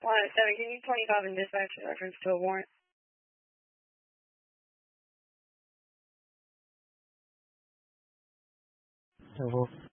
107, can you 25 in dispatch in reference to a warrant? Hello.